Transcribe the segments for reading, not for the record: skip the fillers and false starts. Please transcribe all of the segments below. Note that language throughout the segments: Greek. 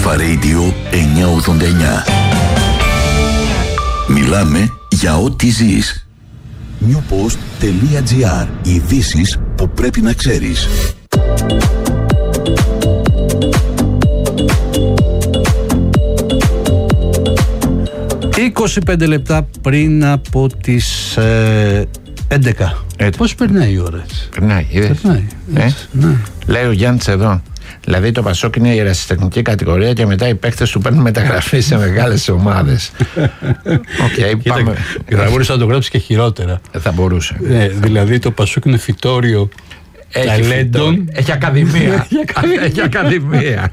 Αλφα Radio 989. Μιλάμε για ό,τι ζεις. newpost.gr. Ειδήσεις που πρέπει να ξέρεις. 25 λεπτά πριν από τις 11. Πώς περνάει η ώρα έτσι? Περνάει, είδες. Ναι. Λέει ο Γιάννης εδώ. Δηλαδή το Πασόκ είναι η ερασιτεχνική κατηγορία και μετά οι παίκτες του παίρνουν μεταγραφή σε μεγάλες ομάδες. Πάμε. Θα μπορούσε να το γράψει και χειρότερα. Θα μπορούσε. Δηλαδή το Πασόκ είναι φυτόριο ταλέντων. Έχει ακαδημία. Έχει ακαδημία.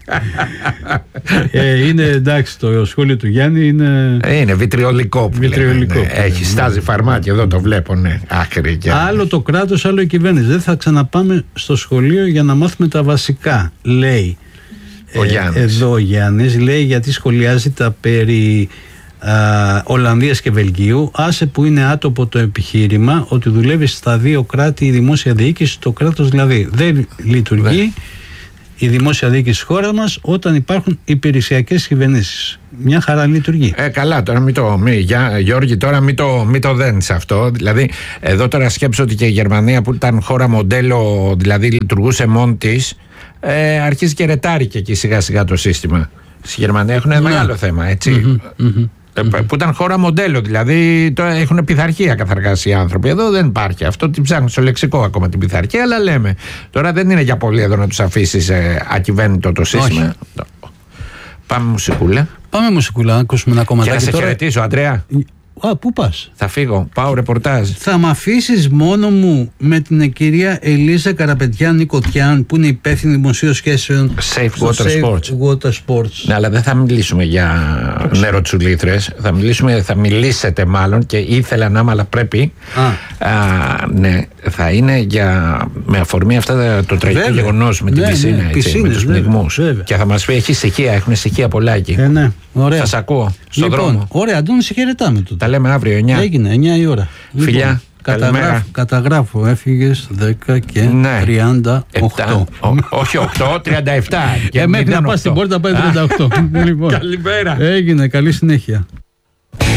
Είναι εντάξει, το σχόλιο του Γιάννη είναι βιτριολικό. Έχει στάζει φαρμάκι, εδώ το βλέπω. Άκρη. Άλλο το κράτος, άλλο η κυβέρνηση. Δεν θα ξαναπάμε στο σχολείο για να μάθουμε τα βασικά, λέει ο Γιάννης. Εδώ ο Γιάννης λέει, γιατί σχολιάζει τα περί Ολλανδίας και Βελγίου. Άσε που είναι άτομο το επιχείρημα ότι δουλεύει στα δύο κράτη η δημόσια διοίκηση, το κράτος δηλαδή δεν λειτουργεί η δημόσια διοίκηση της χώρας μας όταν υπάρχουν υπηρεσιακές κυβερνήσεις. Μια χαρά λειτουργεί. Καλά, τώρα Γιώργη, τώρα μην το δένεις αυτό. Δηλαδή, εδώ τώρα σκέψω ότι και η Γερμανία που ήταν χώρα μοντέλο, δηλαδή λειτουργούσε μόνη της, αρχίζει και ρετάρει και εκεί σιγά σιγά το σύστημα. Στη Γερμανία έχουν μεγάλο θέμα, έτσι. Που ήταν χώρα μοντέλο, δηλαδή τώρα έχουν πειθαρχία καθαρκάς οι άνθρωποι. Εδώ δεν υπάρχει αυτό, την ψάχνουν στο λεξικό ακόμα την πειθαρχία, αλλά λέμε τώρα δεν είναι για πολύ εδώ να τους αφήσεις ακυβέρνητο το σύστημα. Πάμε μουσικούλα. Να ακούσουμε ένα κομματάκι. Και να σε χαιρετήσω, Αντρέα. Πού πας? Θα φύγω, πάω ρεπορτάζ. Θα μ' αφήσεις μόνο μου με την κυρία Ελίζα Καραπετιάν Νικοτιάν που είναι υπεύθυνη δημοσίων σχέσεων Safe Water Sports. Ναι, αλλά δεν θα μιλήσουμε για νεροτσουλήθρες. Θα μιλήσετε μάλλον και ήθελα να είμαι, αλλά πρέπει. Ναι, θα είναι με αφορμή αυτά το τραγικό γεγονός με την πισίνα, με τους πνιγμούς. Και θα μας πει, έχουν στοιχεία πολλά εκεί. Ωραία. Σας ακούω στον δρόμο. Ωραία, Αντώνη, σε χαιρετάμε τότε. Τα λέμε αύριο 9. Έγινε 9 η ώρα. Φιλιά, καταγράφω, έφυγες 10 και 38. Όχι 8, 37. Μέχρι να πας στην πόρτα πάει 38. Καλημέρα. Έγινε, καλή συνέχεια.